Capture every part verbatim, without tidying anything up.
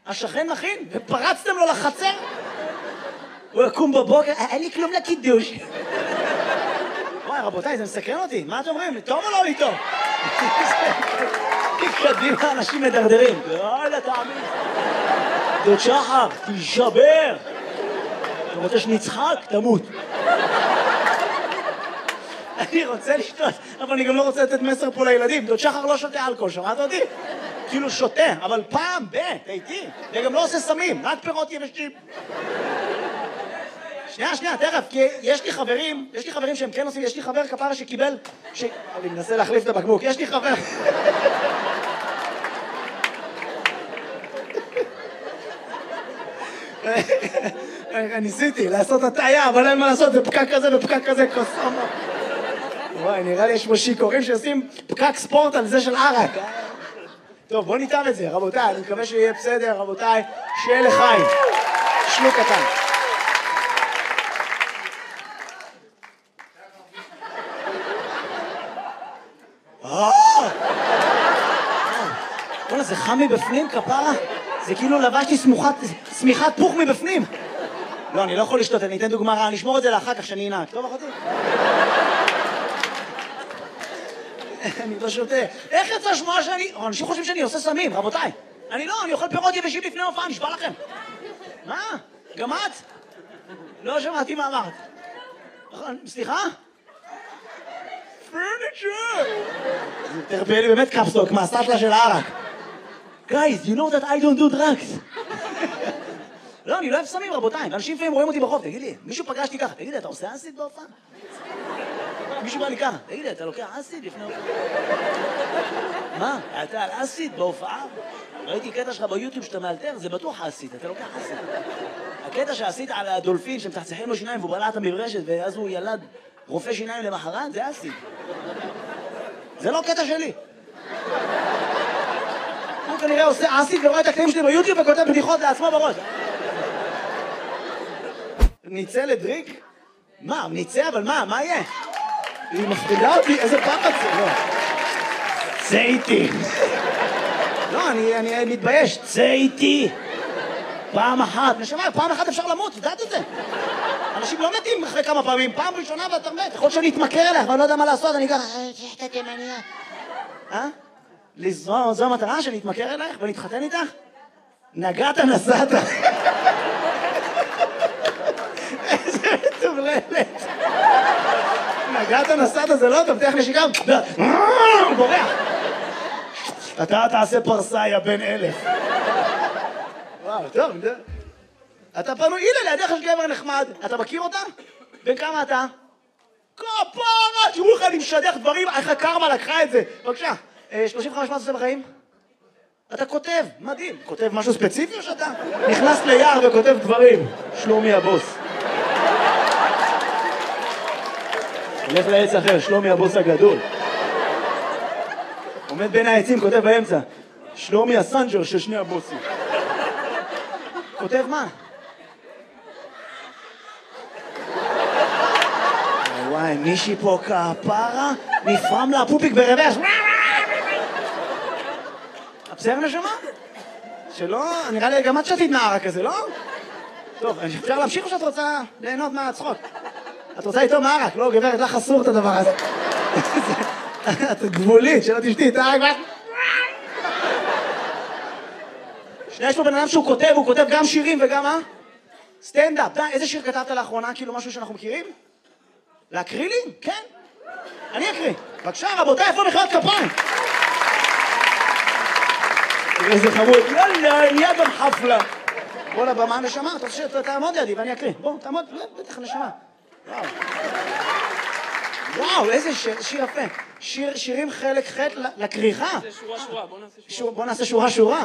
השכן מכין, ופרצתם לו לחצר? הוא יקום בבוקר, אין לי כלום לקידוש. וואי, רבותיי, זה מסקרן אותי. מה אתם אומרים? טוב או לא לי טוב? קדימה, אנשים מדרדרים. לא, לא תאמין. דוד שחר, תשבר. אתה רוצה שנצחק? תמות. אני רוצה לשתות, אבל אני גם לא רוצה לתת מסר פה לילדים. דוד שחר לא שותה אלכוהול, שמעת אותי? כאילו שותה, אבל פעם ב, תהייתי. וגם לא עושה סמים, רק פירות יבשים. שנייה, שנייה, תכף, כי יש לי חברים, יש לי חברים שהם כן עושים, יש לי חבר כפרה שקיבל, ש... אני מנסה להחליף את הבקבוק, יש לי חבר... ניסיתי לעשות הטעיה, אבל אין מה לעשות, זה פקק כזה ופקק כזה קוסומו. וואי, נראה לי יש פה שיקורים שעושים פקק ספורט על זה של ערק. טוב, בוא ניתן את זה, רבותיי, אני מקווה שיהיה בסדר, רבותיי, שיהיה לחיים. שלוק קטן. וואלה, זה חם מבפנים, כפרה? זה כאילו לבשתי סמיכת פוך מבפנים. לא, אני לא יכול לשתות, אני אתן דוגמה רעה, אני אשמור את זה לאחר כך שאני אנהג. טוב, אחותי? אני לא שותה. איך יצא שמוע שאני... אנשים חושבים שאני עושה סמים, רבותיי. אני לא, אני אוכל פירות יבשים לפני הופעה, נשבע לכם. מה? גם את? לא שמעתי מה אמרת. סליחה? פרניצ'ר! זה תרפא לי באמת קפסטוק מהסטלה של הערק. Guys, you know that I don't do drugs. לא, אני לא אוהב סמים, רבותיי. אנשים לפעמים רואים אותי ברחוב, תגיד לי, מישהו פגשתי ככה, תגיד לי, אתה עושה אסיד בהופעה? מישהו בא לי ככה, תגיד לי, אתה לוקח אסיד לפני הופעה? מה? אתה על אסיד בהופעה? ראיתי קטע שלך ביוטיוב שאתה מאלתר, זה בטוח אסיד, אתה לוקח אסיד. הקטע שעשית על הדולפין שמצחצחים לו שיניים והוא בלע את המברשת ואז הוא ילד רופא שיניים למחרת, זה אסיד. זה לא קטע שלי. הוא כנראה עושה אסיד ורואה את הקטעים שלי ביוטיוב וכותב בדיחות לעצמו בראש. ניצא לדריק? מה, ניצא? אבל מה? מה יהיה? היא מפחידה אותי, איזה פחד זה? לא. צא איתי. לא, אני, אני מתבייש. צא איתי. פעם אחת. נשמע, פעם אחת אפשר למות, יודעת את זה? אנשים לא מתים אחרי כמה פעמים. פעם ראשונה ואתה מת. יכול שאני אתמכר אליך, ואני לא יודע מה לעשות, אני ככה... שחטא תימניה. אה? לזרוע, זו המטרה שאני אתמכר אלייך ואני אתחתן איתך? נגעת נסעת. איזה מטובללת. נגעת נסעת זה לא טוב, תלך נשיקה. הוא בורח. אתה תעשה פרסה, יא בן אלף. וואו, טוב. אתה פנוי, הנה לידך יש גבר נחמד. אתה מכיר אותה? בן כמה אתה? כפרה, תראו לך, אני משדך דברים, איך הקרמה לקחה את זה. בבקשה. שלושים וחמש מה אתה עושה בחיים? אתה כותב, מדהים. כותב משהו ספציפי או שאתה נכנס ליער וכותב דברים? שלומי הבוס. הולך לעץ אחר, שלומי הבוס הגדול. עומד בין העצים, כותב באמצע. שלומי הסנג'ר של שני הבוסים. כותב מה? וואי, מישהי פה כפרה, נפרם לה פופיק ברוורס. בסדר נשמה? שלא, נראה לי גם את שתית נערה כזה, לא? טוב, אפשר להמשיך או שאת רוצה ליהנות מהצחוק? את רוצה איתו מערק, לא גברת, לך אסור את הדבר הזה. את גבולית, שלא תשתי את הערק. שנייה, יש פה בן אדם שהוא כותב, הוא כותב גם שירים וגם מה? סטנדאפ. די, איזה שיר כתבת לאחרונה? כאילו משהו שאנחנו מכירים? להקריא לי? כן. אני אקריא. בבקשה, רבותיי, איפה מחיאות כפיים? איזה חמוד, יאללה, נהיה גם חפלה. בוא לבמה נשמה, אתה תעמוד לידי ואני אקריא. בוא, תעמוד, בטח נשמה. וואו. וואו, איזה שיר יפה. שירים חלק ח' לקריחה. זה שורה שורה, בוא נעשה שורה. בוא נעשה שורה שורה.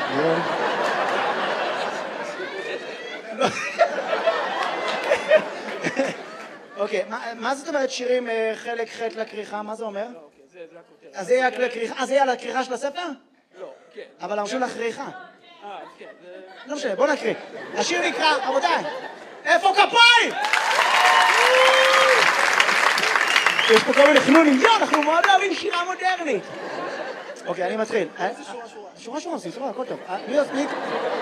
אוקיי, מה זאת אומרת שירים חלק ח' לקריחה? מה זה אומר? אז זה יהיה לקריחה, אז זה יהיה לקריחה של הספר? לא, כן. אבל אמרו לקריחה. אה, כן. לא משנה, בוא נקריא. השיר נקרא, רבותיי, איפה כפיים? יש פה כל מיני חנונים, יו, אנחנו מאוד אוהבים שירה מודרנית. אוקיי, אני מתחיל. איזה שורה שורה? שורה שורה, עושים, שורה, הכל טוב.